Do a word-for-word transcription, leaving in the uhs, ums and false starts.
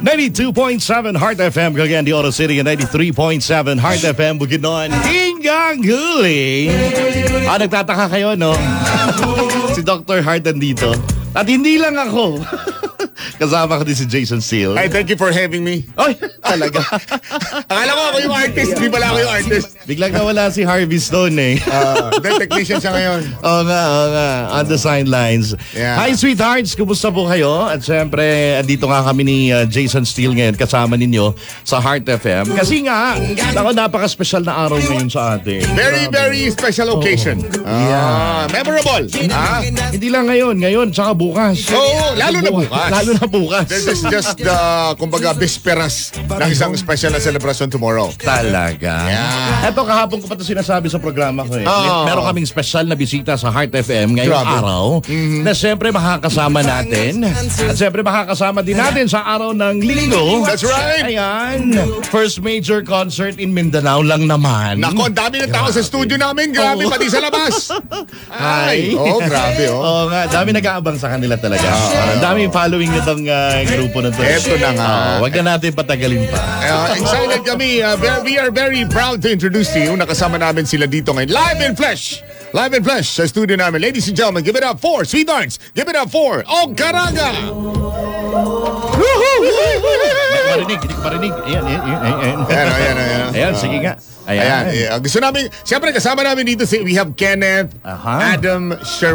ninety-two point seven Heart F M, Cagayan de Oro City, and ninety-three point seven Heart F M, Bukidnon, hinggang huli. Ah, nagtataka kayo, no? Si Doctor Heart andito. At hindi lang ako. Kasama ko din si Jason Steele. Hi, thank you for having me. Ay, talaga. Akala ko ako yung artist, di pala ako yung artist. Biglang nawala si Harvey Stone eh. Uh, then technician siya ngayon. Oo nga, oo nga. On the sidelines. Yeah. Hi, sweethearts. Kumusta po kayo? At syempre, andito nga kami ni uh, Jason Steele ngayon kasama ninyo sa Heart F M. Kasi nga, ako napaka-special na araw ngayon sa atin. Very, very special occasion. Oh. Yeah. Ah, memorable. Ah? Hindi lang ngayon, ngayon, tsaka bukas. Oo, lalo na bukas. Lalo na bukas. This is just the, kumbaga, bisperas ng isang special na celebration tomorrow. Talaga. Yeah. Eto, kahapon ko pa ito sinasabi sa programa ko eh. Oh. Meron kaming special na bisita sa Heart F M ngayong Grabe. araw. Mm-hmm. Na siyempre makakasama natin. At siyempre makakasama din natin sa araw ng linggo. That's right. Ayan. First major concert in Mindanao lang naman. Nako, ang dami ng tao sa studio namin. Grabe, Oh. pati sa labas. Ay. Oh, grabe, oh. Oo nga, dami nag-aabang sa kanila talaga. Uh, dami following nitong uh, grupo na to. Eto na nga. Uh, wag na natin patagalin pa. Uh, excited kami. Uh, we are very proud to introduce to you. Nakasama namin sila dito ngayon. Live in flesh. Live in flesh sa studio namin. Ladies and gentlemen, give it up for Sweethearts. Give it up for Ogkaraga. Marinig, hindi ko marinig. Ayan, ayan, ayan, ayan. Ayan, ayan, ayan. Ayan, sige nga. Ayan. Ayan. Eh, gusto namin, siyempre kasama namin dito si, we have Kenneth, Aha. Adam, Sherman,